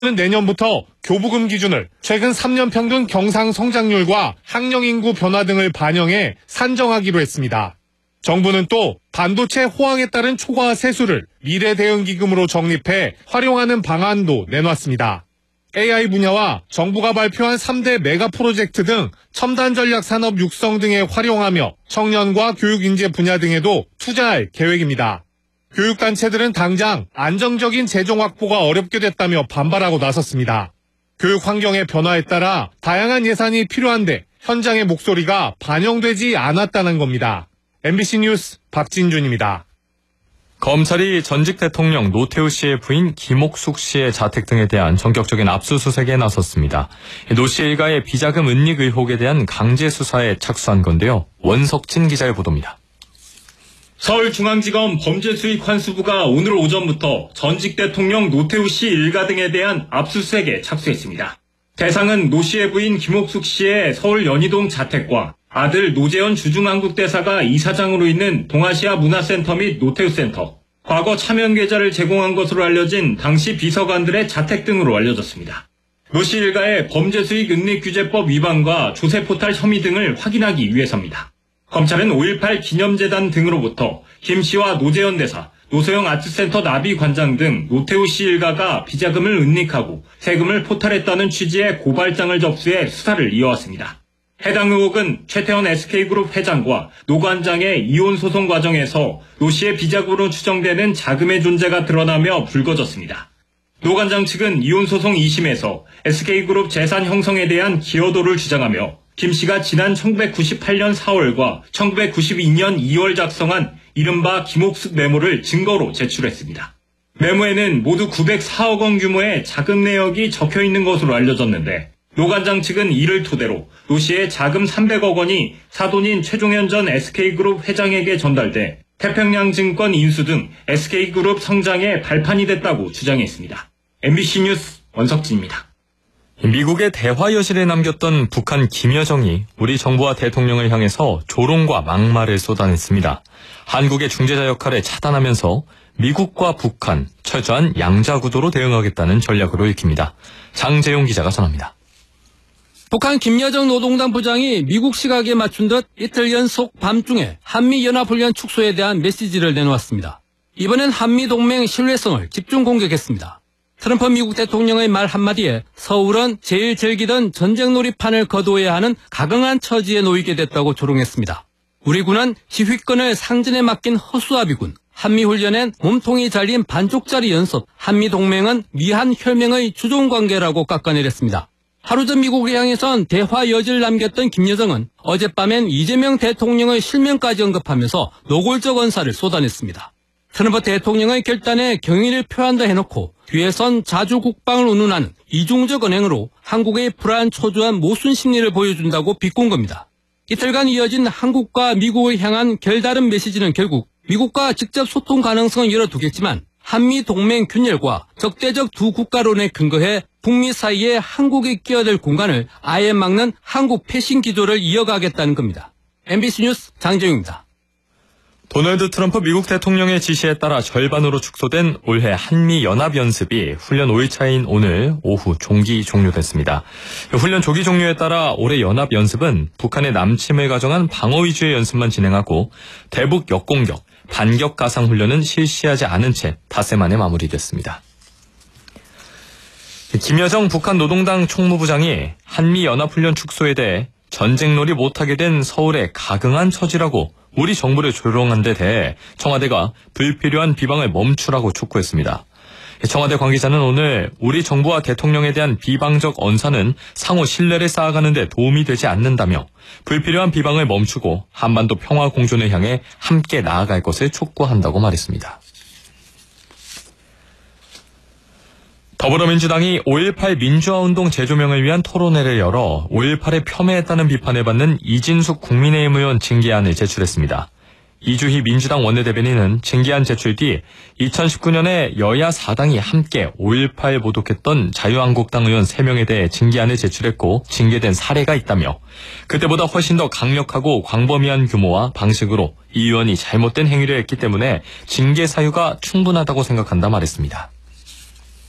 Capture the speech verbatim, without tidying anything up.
내년부터 교부금 기준을 최근 삼 년 평균 경상 성장률과 학령 인구 변화 등을 반영해 산정하기로 했습니다. 정부는 또 반도체 호황에 따른 초과 세수를 미래 대응 기금으로 적립해 활용하는 방안도 내놨습니다. 에이아이 분야와 정부가 발표한 삼 대 메가 프로젝트 등 첨단 전략 산업 육성 등에 활용하며 청년과 교육 인재 분야 등에도 투자할 계획입니다. 교육단체들은 당장 안정적인 재정 확보가 어렵게 됐다며 반발하고 나섰습니다. 교육 환경의 변화에 따라 다양한 예산이 필요한데 현장의 목소리가 반영되지 않았다는 겁니다. 엠비씨 뉴스 박진준입니다. 검찰이 전직 대통령 노태우 씨의 부인 김옥숙 씨의 자택 등에 대한 전격적인 압수수색에 나섰습니다. 노 씨 일가의 비자금 은닉 의혹에 대한 강제 수사에 착수한 건데요. 원석진 기자의 보도입니다. 서울중앙지검 범죄수익환수부가 오늘 오전부터 전직 대통령 노태우 씨 일가 등에 대한 압수수색에 착수했습니다. 대상은 노 씨의 부인 김옥숙 씨의 서울 연희동 자택과 아들 노재현 주중한국대사가 이사장으로 있는 동아시아 문화센터 및 노태우센터, 과거 차명 계좌를 제공한 것으로 알려진 당시 비서관들의 자택 등으로 알려졌습니다. 노 씨 일가의 범죄수익 은닉규제법 위반과 조세포탈 혐의 등을 확인하기 위해서입니다. 검찰은 오일팔 기념재단 등으로부터 김 씨와 노재현 대사, 노소영 아트센터 나비 관장 등 노태우 씨 일가가 비자금을 은닉하고 세금을 포탈했다는 취지의 고발장을 접수해 수사를 이어왔습니다. 해당 의혹은 최태원 에스케이그룹 회장과 노 관장의 이혼 소송 과정에서 노 씨의 비자금으로 추정되는 자금의 존재가 드러나며 불거졌습니다. 노 관장 측은 이혼 소송 이 심에서 에스케이그룹 재산 형성에 대한 기여도를 주장하며 김 씨가 지난 천구백구십팔 년 사월과 천구백구십이 년 이월 작성한 이른바 김옥숙 메모를 증거로 제출했습니다. 메모에는 모두 구백사억 원 규모의 자금 내역이 적혀 있는 것으로 알려졌는데 노 관장 측은 이를 토대로 노 씨의 자금 삼백억 원이 사돈인 최종현 전 에스케이그룹 회장에게 전달돼 태평양증권 인수 등 에스케이그룹 성장에 발판이 됐다고 주장했습니다. 엠비씨 뉴스 원석진입니다. 미국의 대화 여실에 남겼던 북한 김여정이 우리 정부와 대통령을 향해서 조롱과 막말을 쏟아냈습니다. 한국의 중재자 역할을 차단하면서 미국과 북한 철저한 양자구도로 대응하겠다는 전략으로 읽힙니다. 장재용 기자가 전합니다. 북한 김여정 노동당 부장이 미국 시각에 맞춘 듯 이틀 연속 밤중에 한미연합훈련 축소에 대한 메시지를 내놓았습니다. 이번엔 한미동맹 신뢰성을 집중 공격했습니다. 트럼프 미국 대통령의 말 한마디에 서울은 제일 즐기던 전쟁놀이판을 거두어야 하는 가강한 처지에 놓이게 됐다고 조롱했습니다. 우리 군은 지휘권을 상진에 맡긴 허수아비군, 한미훈련엔 몸통이 잘린 반쪽짜리 연습, 한미동맹은 미한 혈맹의 주종관계라고 깎아내렸습니다. 하루 전 미국을 향해선 대화 여지를 남겼던 김여정은 어젯밤엔 이재명 대통령의 실명까지 언급하면서 노골적 언사를 쏟아냈습니다. 트럼프 대통령의 결단에 경의를 표한다 해놓고 뒤에선 자주 국방을 운운하는 이중적 언행으로 한국의 불안 초조한 모순 심리를 보여준다고 비꼰 겁니다. 이틀간 이어진 한국과 미국을 향한 결다른 메시지는 결국 미국과 직접 소통 가능성은 열어두겠지만 한미 동맹 균열과 적대적 두 국가론에 근거해 북미 사이에 한국이 끼어들 공간을 아예 막는 한국 패싱 기조를 이어가겠다는 겁니다. 엠비씨 뉴스 장재용입니다. 도널드 트럼프 미국 대통령의 지시에 따라 절반으로 축소된 올해 한미연합연습이 훈련 오 일차인 오늘 오후 종기 종료됐습니다. 훈련 조기 종료에 따라 올해 연합연습은 북한의 남침을 가정한 방어 위주의 연습만 진행하고 대북 역공격, 반격 가상 훈련은 실시하지 않은 채 닷새 만에 마무리됐습니다. 김여정 북한 노동당 총무부장이 한미연합훈련 축소에 대해 전쟁놀이 못하게 된 서울의 가긍한 처지라고 우리 정부를 조롱한 데 대해 청와대가 불필요한 비방을 멈추라고 촉구했습니다. 청와대 관계자는 오늘 우리 정부와 대통령에 대한 비방적 언사는 상호 신뢰를 쌓아가는 데 도움이 되지 않는다며 불필요한 비방을 멈추고 한반도 평화 공존을 향해 함께 나아갈 것을 촉구한다고 말했습니다. 더불어민주당이 오일팔 민주화운동 재조명을 위한 토론회를 열어 오일팔에 폄훼했다는 비판을 받는 이진숙 국민의힘 의원 징계안을 제출했습니다. 이주희 민주당 원내대변인은 징계안 제출 뒤 이천십구 년에 여야 사당이 함께 오일팔 보도했던 자유한국당 의원 세 명에 대해 징계안을 제출했고 징계된 사례가 있다며 그때보다 훨씬 더 강력하고 광범위한 규모와 방식으로 이 의원이 잘못된 행위를 했기 때문에 징계 사유가 충분하다고 생각한다 말했습니다.